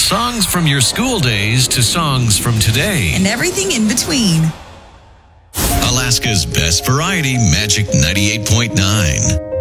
Songs from your school days to songs from today. And everything in between. Alaska's best variety, Magic 98.9.